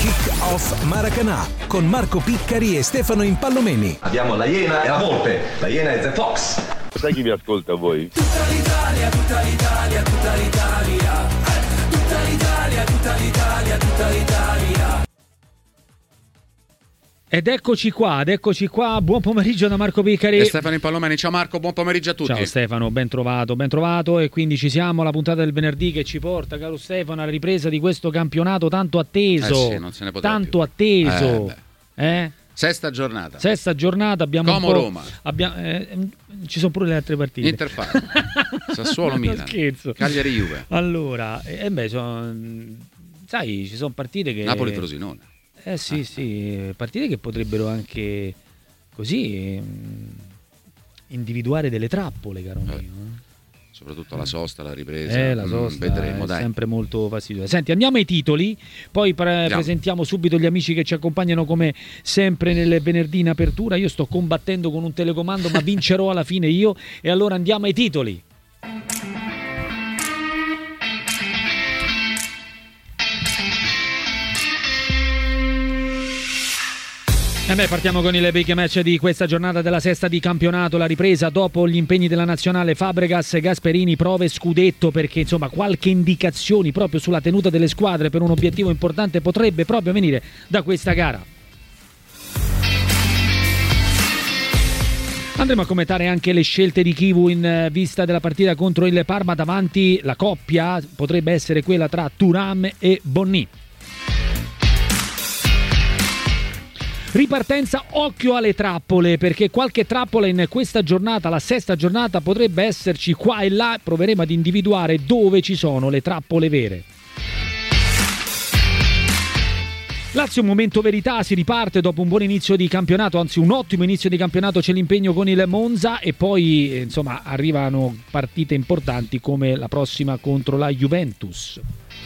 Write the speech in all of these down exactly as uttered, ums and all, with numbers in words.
Kick-Off Maracanã con Marco Piccari e Stefano Impallomeni. Abbiamo la Iena e la Volpe. La Iena è The Fox. Sai chi vi ascolta a voi? Tutta l'Italia, tutta l'Italia, tutta l'Italia. Eh, tutta l'Italia, tutta l'Italia, tutta l'Italia. Ed eccoci qua, ed eccoci qua, buon pomeriggio da Marco Piccari e Stefano Impallomeni. Ciao Marco, buon pomeriggio a tutti. Ciao Stefano, ben trovato, ben trovato e quindi ci siamo alla puntata del venerdì che ci porta, caro Stefano, alla ripresa di questo campionato tanto atteso, eh sì, non se ne poteva tanto più. atteso, eh, eh? Sesta giornata. Sesta giornata, abbiamo Como un po', Roma. Abbiamo, eh, ci sono pure le altre partite. Interfà, Sassuolo Milan, scherzo. Cagliari Juve. Allora, eh beh, son, sai, ci sono partite che Napoli Frosinone. Eh sì, ah, sì, partite che potrebbero anche così mh, individuare delle trappole, caro mio. Eh. Soprattutto la sosta, la ripresa. Eh, la sosta mm, vedremo, è dai. sempre molto fastidiosa. Senti, andiamo ai titoli, poi pre- presentiamo subito gli amici che ci accompagnano come sempre nel venerdì in apertura. Io sto combattendo con un telecomando, ma vincerò alla fine io. E allora andiamo ai titoli. E beh, partiamo con il big match di questa giornata della sesta di campionato, la ripresa dopo gli impegni della nazionale. Fabregas, Gasperini, prove scudetto, perché insomma qualche indicazione proprio sulla tenuta delle squadre per un obiettivo importante potrebbe proprio venire da questa gara. Andremo a commentare anche le scelte di Chivu in vista della partita contro il Parma. Davanti la coppia potrebbe essere quella tra Thuram e Bonny. Ripartenza, occhio alle trappole, perché qualche trappola in questa giornata, la sesta giornata, potrebbe esserci qua e là. Proveremo ad individuare dove ci sono le trappole vere. Lazio, momento verità, si riparte dopo un buon inizio di campionato, anzi un ottimo inizio di campionato. C'è l'impegno con il Monza e poi insomma arrivano partite importanti come la prossima contro la Juventus.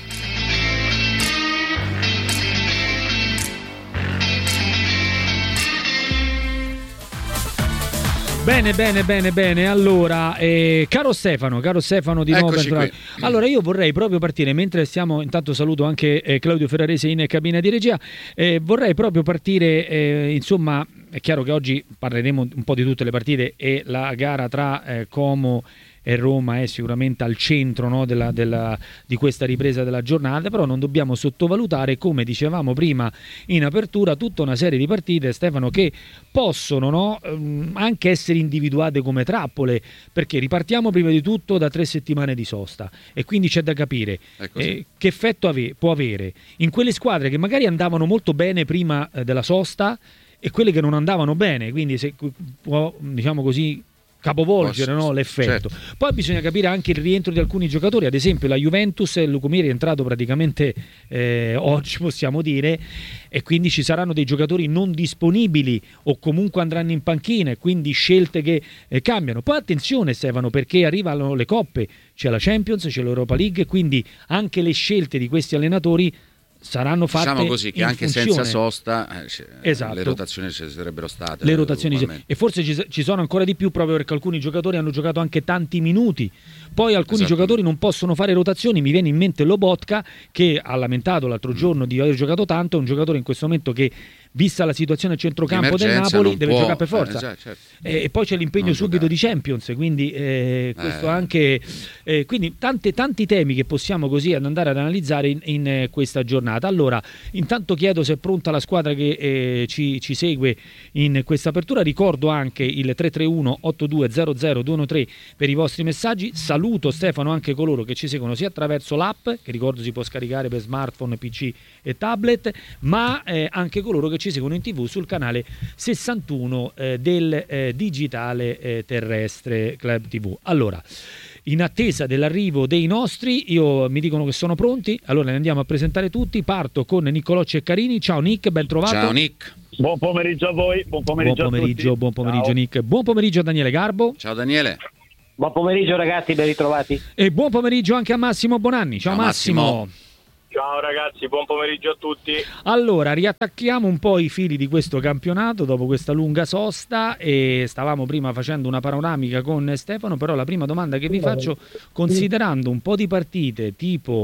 Bene, bene, bene, bene. Allora, eh, caro Stefano, caro Stefano di nuovo. Allora, io vorrei proprio partire, mentre stiamo, intanto saluto anche eh, Claudio Ferrarese in cabina di regia, eh, vorrei proprio partire, eh, insomma, è chiaro che oggi parleremo un po' di tutte le partite e la gara tra eh, Como e Roma è sicuramente al centro, no, della, della, di questa ripresa della giornata, però non dobbiamo sottovalutare, come dicevamo prima in apertura, tutta una serie di partite, Stefano, che possono, no, anche essere individuate come trappole, perché ripartiamo prima di tutto da tre settimane di sosta e quindi c'è da capire eh, che effetto ave- può avere in quelle squadre che magari andavano molto bene prima eh, della sosta e quelle che non andavano bene, quindi se può, diciamo così, capovolgere, no, l'effetto. Certo. Poi bisogna capire anche il rientro di alcuni giocatori, ad esempio la Juventus, Lucumiri è entrato praticamente eh, oggi, possiamo dire, e quindi ci saranno dei giocatori non disponibili o comunque andranno in panchina e quindi scelte che eh, cambiano. Poi attenzione Stefano, perché arrivano le coppe, c'è la Champions, c'è l'Europa League, quindi anche le scelte di questi allenatori saranno fatte, diciamo così, che anche funzione. senza sosta eh, esatto. le rotazioni ci sarebbero state, le rotazioni e forse ci, ci sono ancora di più, proprio perché alcuni giocatori hanno giocato anche tanti minuti, poi alcuni esatto. giocatori non possono fare rotazioni. Mi viene in mente Lobotka, che ha lamentato l'altro giorno di aver giocato tanto, è un giocatore in questo momento che, vista la situazione a centrocampo del Napoli, deve può, giocare per forza. Eh, già, certo. e, e poi c'è l'impegno non subito giocare. Di Champions, quindi eh, questo eh. anche eh, quindi tante, tanti temi che possiamo così andare ad analizzare in, in eh, questa giornata. Allora, intanto chiedo se è pronta la squadra che eh, ci, ci segue in questa apertura. Ricordo anche il tre tre uno otto due zero zero due uno tre per i vostri messaggi. Saluto Stefano anche coloro che ci seguono sia attraverso l'app, che ricordo si può scaricare per smartphone, P C e tablet, ma eh, anche coloro che ci seguono in tv sul canale sessantuno eh, del eh, digitale eh, terrestre Club tivù. Allora, in attesa dell'arrivo dei nostri, io mi dicono che sono pronti, allora ne andiamo a presentare tutti. Parto con Niccolò Ceccarini. Ciao Nick, ben trovato. Ciao Nick. Buon pomeriggio a voi, buon pomeriggio, buon pomeriggio a tutti. Buon pomeriggio Ciao. Nick. Buon pomeriggio a Daniele Garbo. Ciao Daniele. Buon pomeriggio ragazzi, ben ritrovati. E buon pomeriggio anche a Massimo Bonanni. Ciao, Ciao Massimo. Massimo. Ciao ragazzi, buon pomeriggio a tutti. Allora, riattacchiamo un po' i fili di questo campionato dopo questa lunga sosta e stavamo prima facendo una panoramica con Stefano, però la prima domanda che vi faccio, considerando un po' di partite tipo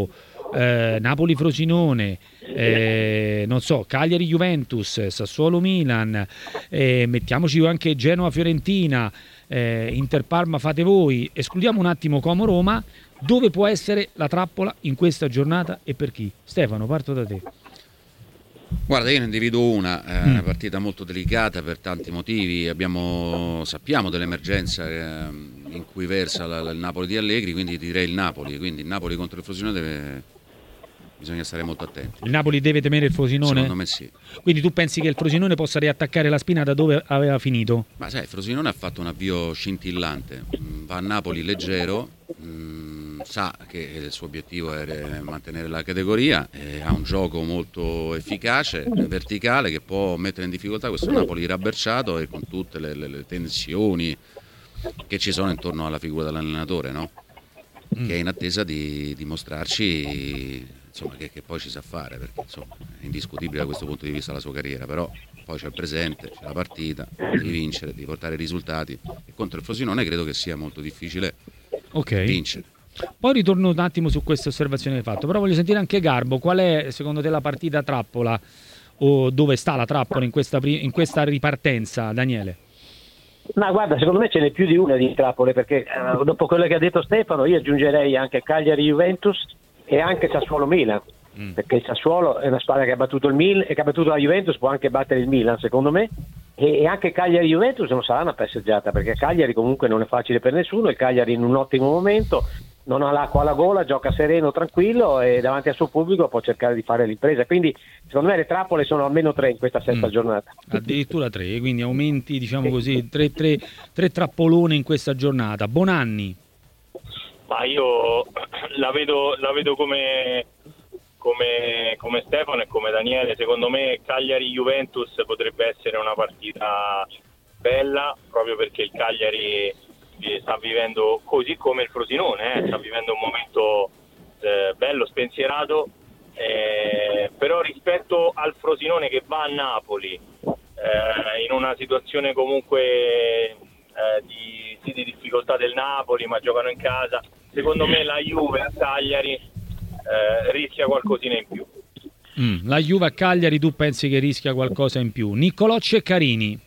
eh, Napoli-Frosinone, eh, non so, Cagliari-Juventus, Sassuolo-Milan, eh, mettiamoci anche Genoa-Fiorentina, eh, Inter-Parma fate voi, escludiamo un attimo Como-Roma, dove può essere la trappola in questa giornata e per chi? Stefano, parto da te. Guarda, io ne individuo una, è Mm. una partita molto delicata per tanti motivi. Abbiamo, sappiamo dell'emergenza eh, in cui versa la, la, il Napoli di Allegri, quindi direi il Napoli. Quindi il Napoli contro il Frosinone deve, bisogna stare molto attenti. Il Napoli deve temere il Frosinone? Secondo me sì. Quindi tu pensi che il Frosinone possa riattaccare la spina da dove aveva finito? Ma sai, il Frosinone ha fatto un avvio scintillante, mm, va a Napoli leggero, mm, sa che il suo obiettivo è mantenere la categoria, eh, ha un gioco molto efficace, verticale, che può mettere in difficoltà questo Napoli rabberciato e con tutte le, le, le tensioni che ci sono intorno alla figura dell'allenatore, no? Che è in attesa di dimostrarci, insomma, che, che poi ci sa fare, perché insomma, è indiscutibile da questo punto di vista la sua carriera, però poi c'è il presente, c'è la partita, di vincere, di portare i risultati, e contro il Frosinone credo che sia molto difficile Ok. vincere. Poi ritorno un attimo su queste osservazioni che hai fatto, però voglio sentire anche Garbo, qual è secondo te la partita trappola, o dove sta la trappola in questa, pri- in questa ripartenza, Daniele? Ma guarda, secondo me ce n'è più di una di trappole, perché eh, dopo quello che ha detto Stefano io aggiungerei anche Cagliari-Juventus e anche Sassuolo-Milan, mm. perché il Sassuolo è una squadra che ha battuto il Milan e che ha battuto la Juventus, può anche battere il Milan secondo me, e, e anche Cagliari-Juventus non sarà una passeggiata, perché Cagliari comunque non è facile per nessuno, il Cagliari in un ottimo momento, non ha l'acqua alla gola, gioca sereno, tranquillo e davanti al suo pubblico può cercare di fare l'impresa. Quindi secondo me le trappole sono almeno tre in questa sesta mm. giornata. Addirittura tre, quindi aumenti, diciamo così, tre, tre, tre trappolone in questa giornata. Bonanni. Ma io la vedo, la vedo come, come, come Stefano e come Daniele. Secondo me Cagliari-Juventus potrebbe essere una partita bella, proprio perché il Cagliari sta vivendo, così come il Frosinone, eh, sta vivendo un momento eh, bello, spensierato, eh, però rispetto al Frosinone che va a Napoli eh, in una situazione comunque eh, di, sì, di difficoltà del Napoli, ma giocano in casa, secondo me la Juve a Cagliari eh, rischia qualcosina in più. Mm, la Juve a Cagliari tu pensi che rischia qualcosa in più? Niccolò Ceccarini.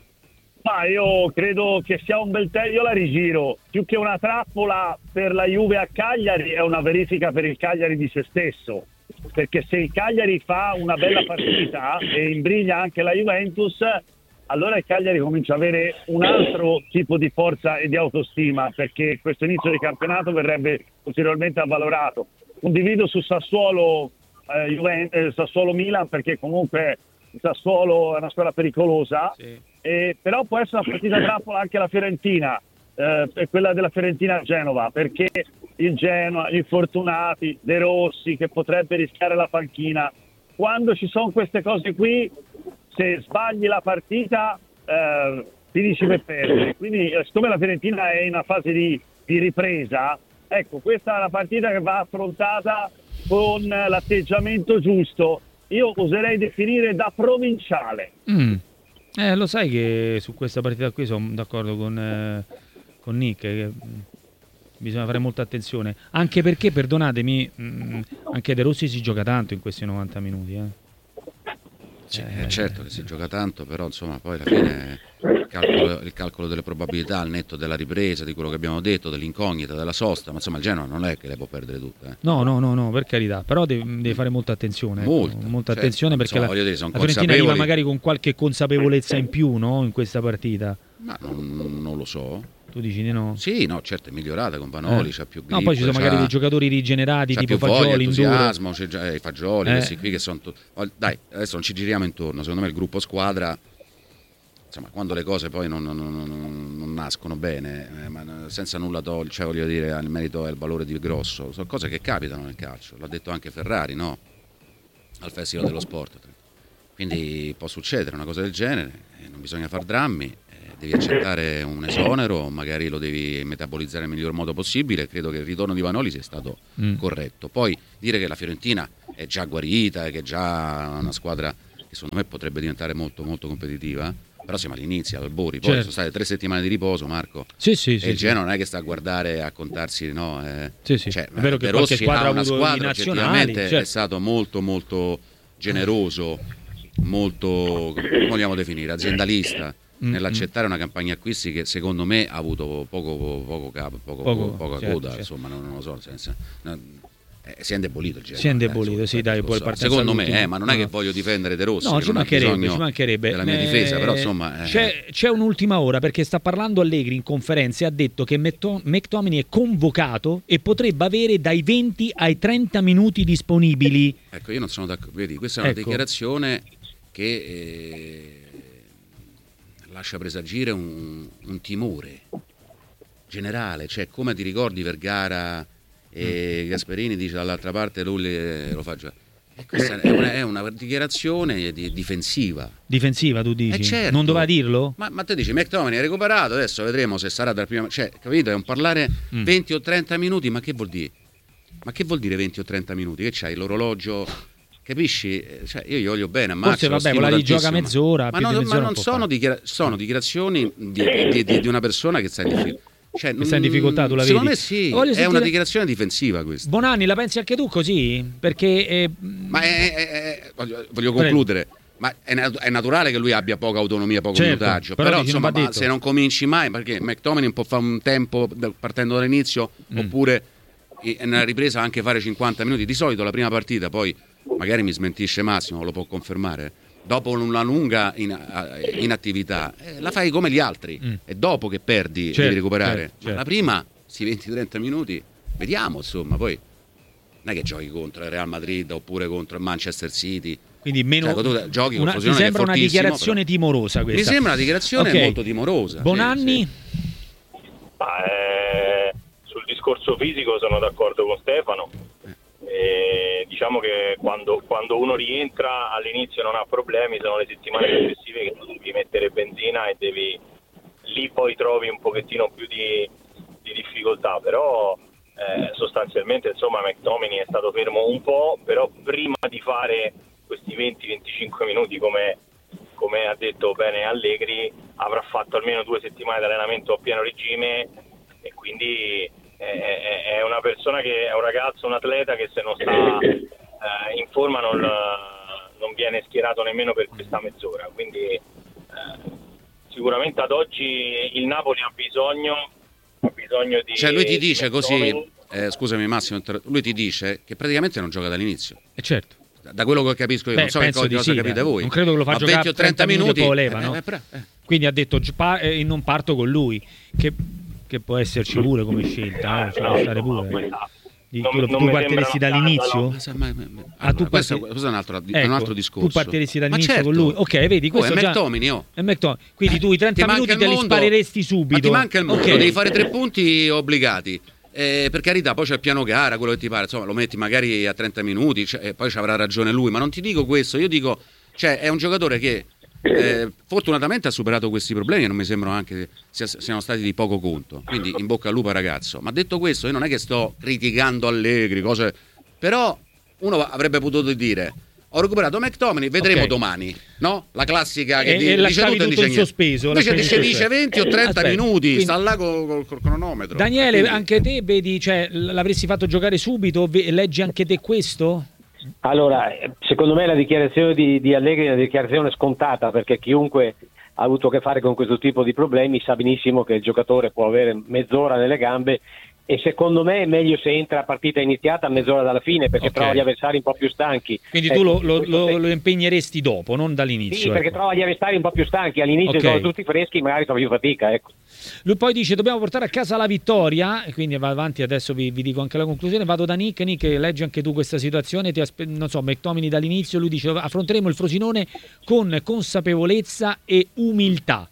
Ma io credo che sia un bel tempo, io la rigiro, più che una trappola per la Juve a Cagliari è una verifica per il Cagliari di se stesso, perché se il Cagliari fa una bella partita e imbriglia anche la Juventus, allora il Cagliari comincia a avere un altro tipo di forza e di autostima, perché questo inizio di campionato verrebbe ulteriormente avvalorato. Condivido su Sassuolo eh, Juventus, eh, Sassuolo Milan, perché comunque il Sassuolo è una squadra pericolosa, sì. eh, però può essere una partita trappola anche la Fiorentina, eh, quella della Fiorentina a Genova, perché il Genoa, gli infortunati, De Rossi che potrebbe rischiare la panchina, quando ci sono queste cose qui, se sbagli la partita eh, finisci per perdere. Quindi eh, siccome la Fiorentina è in una fase di, di ripresa, ecco, questa è una partita che va affrontata con l'atteggiamento giusto. Io oserei definire da provinciale. Mm. Eh, lo sai che su questa partita qui sono d'accordo con, eh, con Nick, che bisogna fare molta attenzione, anche perché, perdonatemi, mh, anche De Rossi si gioca tanto in questi novanta minuti. Eh. Cioè, eh, certo che si gioca tanto, però insomma poi alla fine il calcolo, il calcolo delle probabilità al netto della ripresa, di quello che abbiamo detto, dell'incognita, della sosta, ma insomma il Genoa non è che le può perdere tutte. Eh. No, no, no, no, per carità, però devi, devi fare molta attenzione. Molta, ecco, molta certo, attenzione perché insomma, la, dire, la Fiorentina arriva magari con qualche consapevolezza in più, no, in questa partita. Ma non, non lo so. Tu dici di no? Sì, no, certo è migliorata con Vanoli, eh. c'ha più grip, no, poi ci sono magari dei giocatori rigenerati tipo Fagioli, entusiasmo, c'è già, eh, Fagioli, eh. questi qui che sono to- dai, adesso non ci giriamo intorno, secondo me il gruppo squadra, insomma, quando le cose poi non, non, non, non nascono bene, eh, ma senza nulla togliere, cioè voglio dire, al merito e al valore di Grosso, sono cose che capitano nel calcio, l'ha detto anche Ferrari, no? Al Festival dello Sport. Quindi può succedere una cosa del genere, eh, non bisogna far drammi. Devi accettare un esonero, magari lo devi metabolizzare nel miglior modo possibile. Credo che il ritorno di Vanoli sia stato mm. corretto. Poi dire che la Fiorentina è già guarita e che è già una squadra che secondo me potrebbe diventare molto molto competitiva, però siamo all'inizio, al Albori, poi Certo. sono state tre settimane di riposo, Marco. Sì, sì, e sì, il sì. Genoa non è che sta a guardare, a contarsi, no? Eh, Sì, sì. cioè, È vero che De qualche Rossi squadra ha ha una avuto squadra i nazionali, oggettivamente certo. è stato molto molto generoso, molto, come vogliamo definire, aziendalista Mm, nell'accettare una campagna acquisti che secondo me ha avuto poco poco capo, poco, Poco, poco- poca certo, coda, certo. insomma, non, non lo so, senza, no, eh, si è indebolito il Genoa. Si è indebolito, eh, sì, insomma, dai, poi so. partenza Secondo me, all'ultimo. eh, ma non è che No. voglio difendere De Rossi, No, che ci non ha mancherebbe, bisogno ci mancherebbe. della mia Eh, difesa, però insomma... eh, C'è, c'è un'ultima ora perché sta parlando Allegri in conferenza e ha detto che Mecto- McTominay è convocato e potrebbe avere dai venti ai trenta minuti disponibili. Ecco, io non sono d'accordo. Vedi, questa è una Ecco. dichiarazione che eh, lascia presagire un, un timore generale, cioè come ti ricordi Vergara e Gasperini dice dall'altra parte lui le- lo fa già. E questa è una, è una dichiarazione di- difensiva. Difensiva, tu dici? Eh, certo. Non doveva dirlo? Ma, ma te dici McTominay è recuperato, adesso vedremo se sarà dal primo, cioè, capito? È un parlare Mm. venti o trenta minuti, ma che vuol dire? Ma che vuol dire venti o trenta minuti? Che c'hai l'orologio? Capisci? Eh, Cioè, io gli voglio bene a Max, Forse, lo vabbè, stimo quella lì gioca tantissimo, mezz'ora, ma, più no, di ma mezz'ora non non può sono, fare. dichiara- sono dichiarazioni di, di- di- di una persona che sta in difficoltà. Cioè, Che sta in difficoltà, tu la secondo vedi? me sì, Voglio è sentire- una dichiarazione difensiva questa. Bonanni, la pensi anche tu così? Perché... eh, Ma è, è- è- voglio, voglio concludere. Ma è, nat- è naturale che lui abbia poca autonomia, poco Certo, minutaggio. però Però, dici, non insomma, va ma detto. se non cominci mai, perché McTominay può fare un tempo da- partendo dall'inizio, Mm. oppure eh, nella ripresa anche fare cinquanta minuti. Di solito la prima partita, poi magari mi smentisce Massimo, lo può confermare. Dopo una lunga in- a- inattività, eh, la fai come gli altri. Mm. È dopo che perdi, Certo, devi recuperare. certo, Ma certo. la prima, si venti trenta minuti, vediamo, insomma, poi non è che giochi contro il Real Madrid oppure contro il Manchester City. quindi meno... Cioè, tu giochi con una, Frosinone, mi che è sembra una fortissimo, dichiarazione però. timorosa questa. Mi sembra una dichiarazione Ok. molto timorosa. sì, Bonanni? sì. Ma, eh, sul discorso fisico sono d'accordo con Stefano. Eh, diciamo che quando, quando uno rientra all'inizio non ha problemi, sono le settimane successive che devi mettere benzina e devi lì poi trovi un pochettino più di, di difficoltà, però eh, sostanzialmente insomma McTominay è stato fermo un po', però prima di fare questi venti venticinque minuti come, come ha detto bene Allegri avrà fatto almeno due settimane di allenamento a pieno regime e quindi è, è una persona che è un ragazzo, un atleta che se non sta eh, in forma non, non viene schierato nemmeno per questa mezz'ora, quindi eh, sicuramente ad oggi il Napoli ha bisogno ha bisogno di... Cioè lui ti dice di così, McTominay. eh, scusami Massimo, inter- lui ti dice che praticamente non gioca dall'inizio. Eh, certo. Da da quello che capisco io, Beh, non so che penso cosa di cosa sì, capite dai. voi. Non credo che lo fa Ma giocare venti o trenta trenta minuti e poi leva, eh, no? eh, però, eh. Quindi ha detto gi- pa- eh, non parto con lui, che, che può esserci pure come scelta, eh, ci può stare pure. Di- Non- tu non tu mi partiresti sembra una dall'inizio? Ma sa- ma- ma- ma- Ah, allora, tu questo, parti- questo è un altro, è un Ecco, altro discorso. tu partiresti Ma dall'inizio certo. con lui? Ok, vedi, Oh, questo è già... McTominay, oh. È McTominay. Quindi tu i trenta Ti manca minuti il te li mondo, spareresti subito. Ma ti manca il mondo, Ok. devi fare tre punti obbligati. Eh, per carità, poi c'è il piano gara, quello che ti pare, insomma, lo metti magari a trenta minuti, cioè, e poi ci avrà ragione lui, ma non ti dico questo, io dico, cioè, è un giocatore che eh, fortunatamente ha superato questi problemi e non mi sembrano anche sia- siano stati di poco conto, quindi in bocca al lupo ragazzo. Ma detto questo, io non è che sto criticando Allegri, cose, però uno avrebbe potuto dire ho recuperato McTominay, vedremo Ok. domani, no? La classica che E- di- e dice lasciavi tutto e tutto dice in niente. sospeso, Invece lasciavi dice, tutto in dice sospeso. venti o trenta Aspetta, minuti, quindi- sta là col, col- col cronometro. Daniele, Quindi- anche te vedi, cioè, l- l'avresti fatto giocare subito? Ve- leggi anche te questo? Allora, eh, secondo me la dichiarazione di, di Allegri è una dichiarazione scontata, perché chiunque ha avuto a che fare con questo tipo di problemi sa benissimo che il giocatore può avere mezz'ora nelle gambe e secondo me è meglio se entra a partita iniziata a mezz'ora dalla fine, perché Ok. trova gli avversari un po' più stanchi. Quindi Ecco, tu lo, lo- questo lo- te- lo impegneresti dopo, non Sì, dall'inizio. perché ecco. trova gli avversari un po' più stanchi, all'inizio Ok. sono tutti freschi, magari fa più fatica, ecco. Lui poi dice dobbiamo portare a casa la vittoria e quindi va avanti, adesso vi, vi dico anche la conclusione. Vado da Nick. Nick, leggi anche tu questa situazione, ti aspe- non so, McTominay dall'inizio, lui dice affronteremo il Frosinone con consapevolezza e umiltà.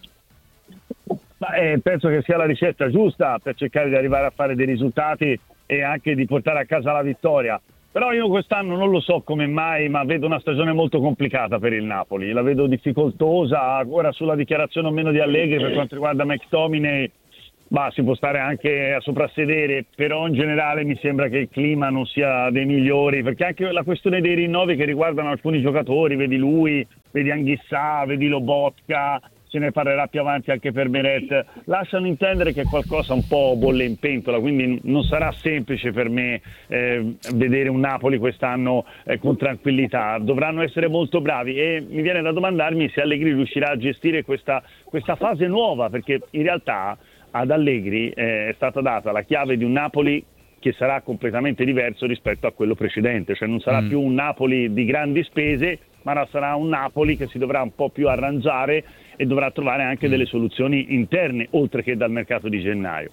Ma, eh, penso che sia la ricetta giusta per cercare di arrivare a fare dei risultati e anche di portare a casa la vittoria. Però io quest'anno non lo so come mai, ma vedo una stagione molto complicata per il Napoli, la vedo difficoltosa. Ora sulla dichiarazione o meno di Allegri per quanto riguarda McTominay, Ma si può stare anche a soprassedere, però in generale mi sembra che il clima non sia dei migliori, perché anche la questione dei rinnovi che riguardano alcuni giocatori, vedi lui, vedi Anghissà, vedi Lobotka, se ne parlerà più avanti anche per Meret, lasciano intendere che qualcosa un po' bolle in pentola, quindi non sarà semplice per me eh, vedere un Napoli quest'anno eh, con tranquillità. Dovranno essere molto bravi e mi viene da domandarmi se Allegri riuscirà a gestire questa, questa fase nuova, perché in realtà ad Allegri eh, è stata data la chiave di un Napoli che sarà completamente diverso rispetto a quello precedente, cioè non sarà mm. più un Napoli di grandi spese, ma sarà un Napoli che si dovrà un po' più arrangiare e dovrà trovare anche mm. delle soluzioni interne, oltre che dal mercato di gennaio.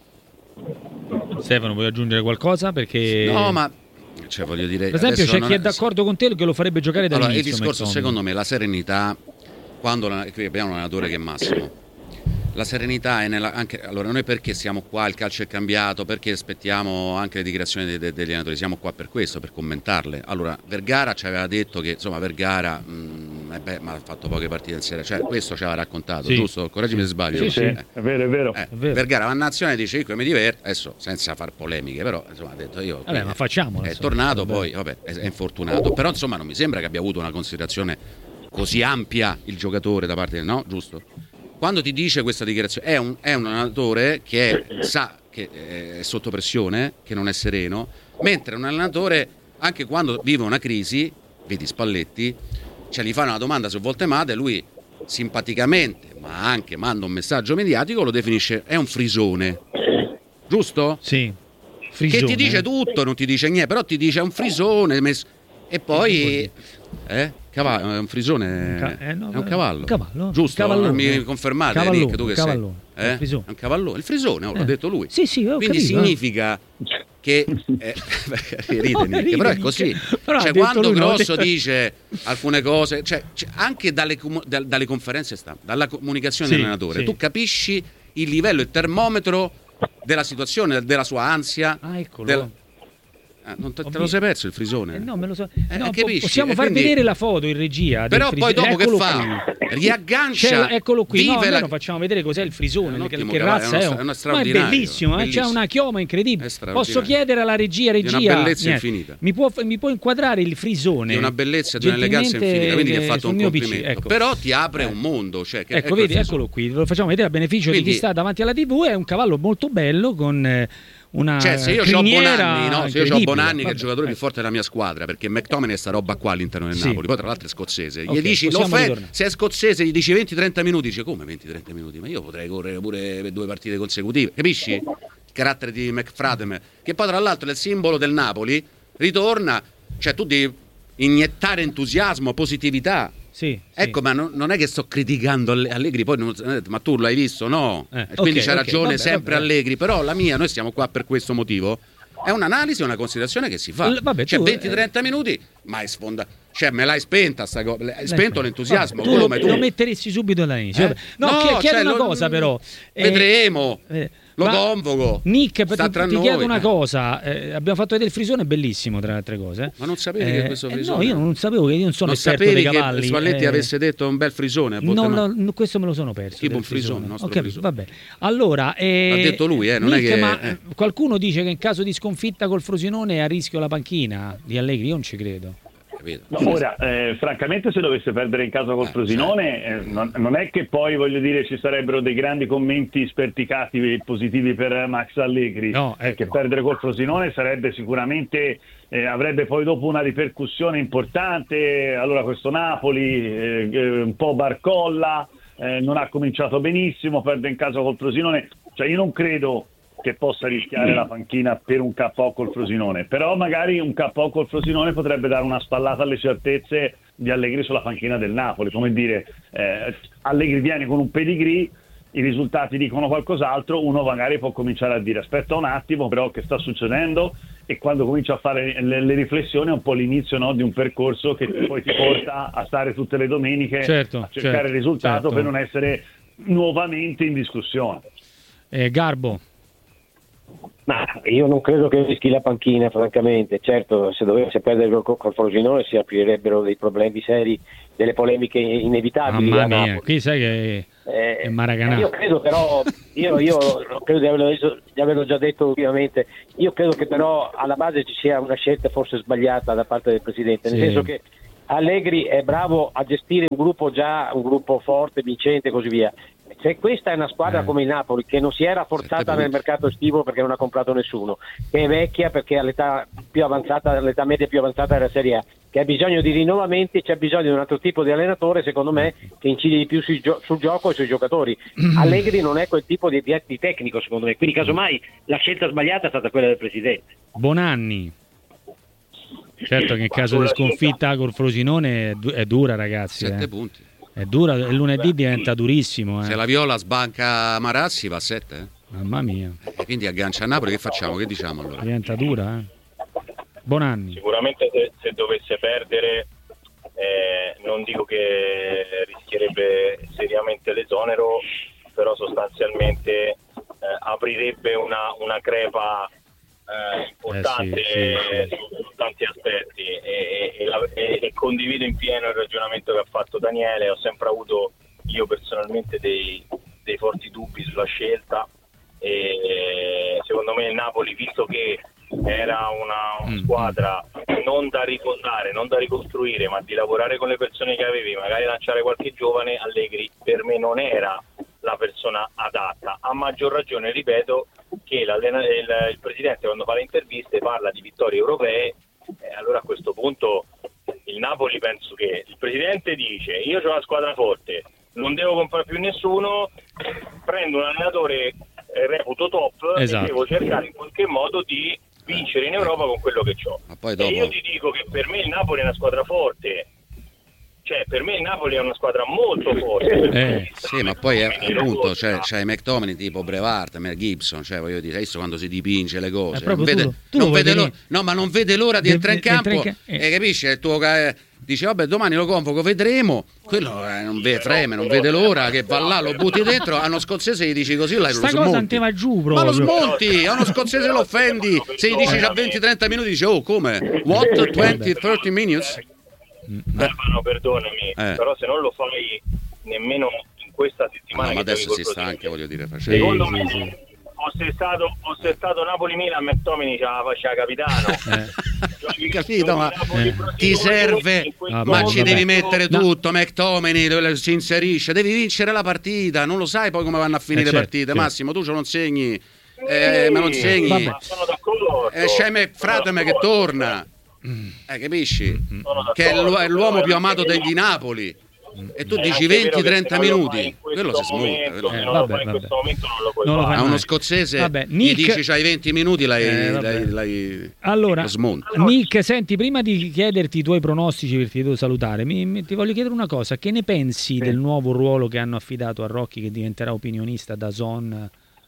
Stefano, vuoi aggiungere qualcosa? Perché no, ma cioè, voglio dire, per esempio c'è chi è è... d'accordo con te che lo farebbe giocare dall'inizio. Allora, il discorso secondo me, la serenità, quando qui abbiamo un allenatore che è Massimo, la serenità è nella, anche, allora noi perché siamo qua, il calcio è cambiato, perché aspettiamo anche le dichiarazioni de, de, degli allenatori, siamo qua per questo, per commentarle. Allora Vergara ci aveva detto che insomma Vergara mh, eh beh, ma ha fatto poche partite in serie, cioè questo ci aveva raccontato, sì. giusto? Correggimi se sbaglio. Sì, sì, eh. è vero, è vero. Eh, è vero. Vergara va in nazionale e dice io mi diverto, adesso senza far polemiche, però insomma ha detto io vabbè, ma facciamolo, è insomma, tornato vabbè. poi, vabbè, è, è infortunato, però insomma non mi sembra che abbia avuto una considerazione così ampia il giocatore da parte del no, giusto? Quando ti dice questa dichiarazione è un, è un allenatore che è, sa che è sotto pressione, che non è sereno, mentre un allenatore anche quando vive una crisi, vedi Spalletti, cioè gli fanno una domanda su Voltemade, lui simpaticamente ma anche manda un messaggio mediatico, lo definisce è un frisone, giusto? Sì, frisone. Che ti dice tutto, non ti dice niente, però ti dice è un frisone messo... e poi eh? Cavallo, è un frisone, eh, no, è un cavallo, un cavallo giusto? cavallone. Mi confermate, Cavallone, Rick, tu che cavallone, sei? Eh? È un cavallone, il frisone, oh, eh. l'ha detto lui. Sì, sì, ho quindi capito, significa eh. che eh, ride, no, Nick, ride, però è Nick. così. Però cioè, ha detto quando lui, Grosso no? dice alcune cose, cioè, cioè, anche dalle, da, dalle conferenze stampa, dalla comunicazione sì, dell'allenatore, sì. tu capisci il livello, il termometro della situazione, della sua ansia. Ah, eccolo. Del... Ah, non te, te lo sei perso il frisone? Eh, no, me lo so. Eh, no, capisci? possiamo E far quindi... vedere la foto in regia. Però del poi frisone. dopo Eccolo che fa? qui. Riaggancia. C'è, eccolo qui. No, vive la... no, facciamo vedere cos'è il frisone. È Che, un che cavallo, razza è è? uno, è uno Ma è straordinario, bellissimo, eh? bellissimo. C'è una chioma incredibile. È straordinario. Posso chiedere alla regia, regia Di una bellezza niente, infinita. Mi può, mi può inquadrare il frisone? Di una bellezza, di un'eleganza infinita. Quindi gli ha fatto un complimento. P C, ecco. Però ti apre eh. un mondo. Cioè, che, ecco, ecco vedi, eccolo qui. Lo facciamo vedere a beneficio quindi... di chi sta davanti alla tivù. È un cavallo molto bello con... Eh, una cioè se io ho Bonanni, no? Se io ho Bonanni che è il giocatore più forte della mia squadra, perché McTominay è sta roba qua all'interno del sì. Napoli, poi tra l'altro è scozzese, okay, gli dici lo fe- se è scozzese gli dici venti trenta minuti, dice come venti trenta minuti? Ma io potrei correre pure due partite consecutive, capisci? Il carattere di McFradem, che poi tra l'altro è il simbolo del Napoli, ritorna, cioè tu devi iniettare entusiasmo, positività. Sì, ecco, sì. ma non, non è che sto criticando Allegri, poi non, ma tu l'hai visto, no? Eh, quindi okay, c'ha okay, ragione vabbè, sempre vabbè. Allegri, però la mia, noi stiamo qua per questo motivo, è un'analisi, una considerazione che si fa. L- vabbè, cioè tu, venti trenta eh... minuti, ma è sfonda. Cioè me l'hai spenta sta cosa, hai spento l'entusiasmo. Vabbè, tu come lo, tu lo metteresti subito all'inizio. eh? No, no chiedo cioè, una lo, cosa però. Vedremo. Eh, Lo ma, convoco. Nick, sta ti, tra ti noi, chiedo una eh. cosa. Eh, abbiamo fatto vedere il frisone, bellissimo tra le altre cose. Ma non sapevi eh, che questo eh, frisone? no, io non sapevo che io non sono non esperto sapevi dei cavalli. che Spalletti eh, avesse detto un bel frisone a no, no, no, questo me lo sono perso. Tipo un frisone, nostro okay, frisone. Vabbè. Allora, eh, l'ha detto lui, eh, non Nick, è che ma eh. qualcuno dice che in caso di sconfitta col Frosinone è a rischio la panchina di Allegri, io non ci credo. No, ora, eh, francamente, se dovesse perdere in casa col eh, Frosinone, eh, non, non è che poi, voglio dire, ci sarebbero dei grandi commenti sperticati e positivi per Max Allegri. No, ecco. Che perdere col Frosinone sarebbe sicuramente, eh, avrebbe poi dopo una ripercussione importante. Allora questo Napoli, eh, un po' barcolla, eh, non ha cominciato benissimo, perde in casa col Frosinone. Cioè io non credo che possa rischiare la panchina per un K O col Frosinone, però magari un K O col Frosinone potrebbe dare una spallata alle certezze di Allegri sulla panchina del Napoli, come dire, eh, Allegri viene con un pedigree, i risultati dicono qualcos'altro, uno magari può cominciare a dire aspetta un attimo però che sta succedendo, e quando comincia a fare le, le riflessioni è un po' l'inizio, no, di un percorso che poi ti porta a stare tutte le domeniche certo, a cercare certo, il risultato certo. per non essere nuovamente in discussione. Eh, Garbo. Ma io non credo che rischi la panchina, francamente. Certo, se dovesse perdere col, col Frosinone si aprirebbero dei problemi seri, delle polemiche inevitabili. Mamma mia, qui sai che eh, è Maracanã. Io credo però, io, io credo di averlo, di averlo già detto ultimamente, io credo che però alla base ci sia una scelta forse sbagliata da parte del Presidente, nel Sì. senso che Allegri è bravo a gestire un gruppo già, un gruppo forte, vincente e così via. Se questa è una squadra Eh. come il Napoli, che non si era forzata nel mercato estivo perché non ha comprato nessuno, che è vecchia perché all'età più avanzata, all'età media più avanzata della Serie A, che ha bisogno di rinnovamenti, c'è bisogno di un altro tipo di allenatore, secondo me, che incide di più sui gio- sul gioco e sui giocatori. Allegri non è quel tipo di, di, di tecnico, secondo me, quindi casomai la scelta sbagliata è stata quella del Presidente. Bonanni. Certo che in caso di sconfitta col Frosinone è, du- è dura, ragazzi. Sette eh. punti. È dura, il lunedì diventa durissimo. Eh. Se la Viola sbanca Marassi va a sette. Eh? Mamma mia. E quindi aggancia a Napoli, che facciamo? Che diciamo allora? Diventa dura, eh. Bonanni. Sicuramente se, se dovesse perdere, eh, non dico che rischierebbe seriamente l'esonero, però sostanzialmente eh, aprirebbe una, una crepa eh, importante Eh sì, sì, su, su tanti aspetti e, e, la- e- e condivido in pieno il ragionamento che ha fatto Daniele. Ho sempre avuto io personalmente dei, dei forti dubbi sulla scelta e secondo me il Napoli, visto che era una, una squadra non da ricordare, non da ricostruire, ma di lavorare con le persone che avevi, magari lanciare qualche giovane, Allegri per me non era la persona adatta. A maggior ragione, ripeto, che il, il presidente quando fa le interviste parla di vittorie europee, eh, allora a questo punto il Napoli, penso che il presidente dice: io ho una squadra forte, non devo comprare più nessuno, prendo un allenatore eh, reputo top, Esatto. e devo cercare in qualche modo di vincere in Europa con quello che ho. Ma poi dopo... E io ti dico che per me il Napoli è una squadra forte. Cioè, per me il Napoli è una squadra molto forte. Eh, Sì, ma poi è, appunto c'è, c'è McTominay tipo Brevard, Mel Gibson, cioè voglio dire, hai visto quando si dipinge le cose? È proprio Non vede, tu lo- tu non lo vede vedi l'ora- no, ma non vede l'ora di De- entrare in de- entra in campo ca- eh. e capisci? Il tuo ca- dice vabbè domani lo convoco, vedremo. Quello eh, non vede treme, non vede l'ora che va là, lo butti dentro. A uno scozzese gli dici così, là, lo sta cosa smonti. non te va giù Ma lo proprio. smonti, a uno scozzese lo offendi. Se gli dici a venti trenta minuti dice oh come? What? venti trenta minutes? Stefano, perdonami, Eh. però se non lo fai nemmeno in questa settimana, No, ma che adesso giochi si col sta anche, Frosinone, voglio dire, facendo. secondo Sì, me sì, sì. fosse stato, fosse stato Napoli-Milan, McTominay ce la faceva capitano. Hai capito, ma Napoli- ti serve, in questo Ah, ma vabbè. ci devi momento- mettere No. tutto. McTominay lo- si inserisce, devi vincere la partita. Non lo sai poi come vanno a finire Eh, le certo, partite. certo. Massimo, tu ce lo insegni, eh, me lo insegni. Vabbè. Ma sono d'accordo. Eh, c'è me, frateme che Sono torna, eh, capisci? d'accordo. Che è l'u- è l'uomo più Però amato è anche degli Napoli. E tu È dici anche vero venti che trenta se non lo minuti, fai in questo quello si smonta. momento, quello- se Eh, non vabbè, lo fai in vabbè. questo momento non lo puoi Non lo fare. fai A uno mai. scozzese Vabbè, gli Nick- dici c'hai venti minuti, l'hai, Eh, vabbè. l'hai- l'hai- Allora, lo smonta. Nick, senti, prima di chiederti i tuoi pronostici, perché ti devo salutare, mi, mi- ti voglio chiedere una cosa. Che ne pensi del nuovo ruolo che hanno affidato a Rocchi, che diventerà opinionista da Zon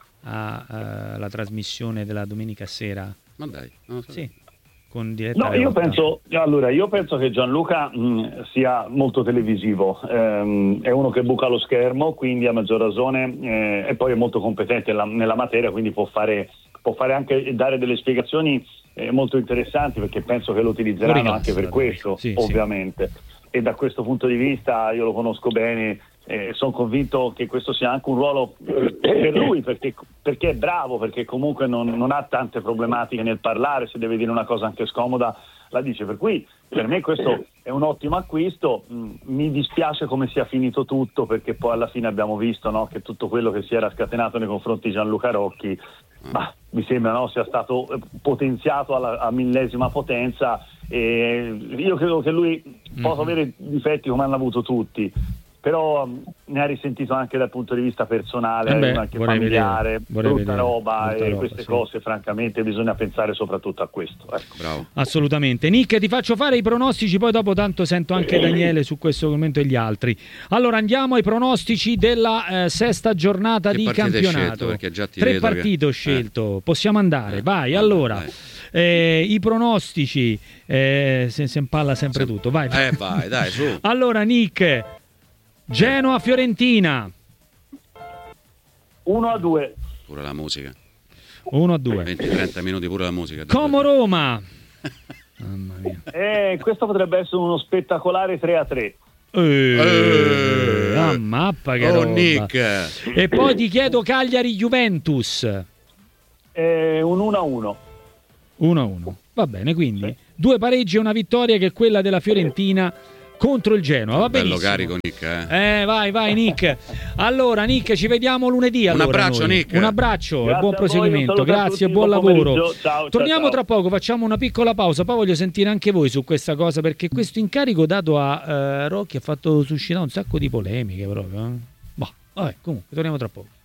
alla trasmissione della domenica sera? Ma dai, non lo so. Sì, con diretta No, io Relotta. penso, allora, io penso che Gianluca mh, sia molto televisivo, ehm, è uno che buca lo schermo, quindi a maggior ragione, eh, e poi è molto competente nella, nella materia, quindi può fare, può fare anche dare delle spiegazioni eh, molto interessanti, perché penso che lo utilizzeranno Lo anche per ringrazio, questo, sì, sì. ovviamente. E da questo punto di vista io lo conosco bene, eh, sono convinto che questo sia anche un ruolo per lui, perché, perché è bravo, perché comunque non, non ha tante problematiche nel parlare, se deve dire una cosa anche scomoda la dice, per cui per me questo è un ottimo acquisto. Mm, mi dispiace come sia finito tutto, perché poi alla fine abbiamo visto, no, che tutto quello che si era scatenato nei confronti di Gianluca Rocchi, ma mi sembra, no, sia stato eh, potenziato alla a millesima potenza, e io credo che lui possa avere difetti come hanno avuto tutti, però mh, ne ha risentito anche dal punto di vista personale, Eh beh, anche vorrei familiare, vedere, vorrei brutta vedere, roba, brutta e roba, queste sì. cose francamente bisogna pensare soprattutto a questo, ecco. Bravo. Assolutamente. Nick, ti faccio fare i pronostici, poi dopo tanto sento anche Daniele su questo commento e gli altri. Allora andiamo ai pronostici della eh, sesta giornata Che di partite hai campionato. scelto? Perché già ti Tre vedo che- partite ho eh. scelto, possiamo andare, Eh, vai. vabbè, Allora, dai. eh, i pronostici, eh, se, se impalla sempre Sem- tutto, vai. Eh vai, dai, su. Allora Nick, Genoa-Fiorentina, uno a due. Pure la musica. uno a due. venti trenta minuti pure la musica. Como Roma. Mamma mia. Eh, questo potrebbe essere uno spettacolare tre a tre. Eh, eh, ah, mappa che oh, roba. Nick. E poi ti chiedo Cagliari Juventus. Eh, un uno a uno. uno a uno. Va bene, quindi sì. Due pareggi e una vittoria che è quella della Fiorentina contro il Genoa. Va bello benissimo. Carico Nick, eh. eh vai vai Nick. Allora Nick, ci vediamo lunedì. Allora, un abbraccio noi. Nick. Un abbraccio grazie e buon proseguimento. Grazie e buon lavoro. Ciao, Torniamo ciao, tra poco, facciamo una piccola pausa. Poi voglio sentire anche voi su questa cosa, perché questo incarico dato a uh, Rocchi ha fatto suscitare un sacco di polemiche proprio. Eh? Bah, vabbè, comunque torniamo tra poco.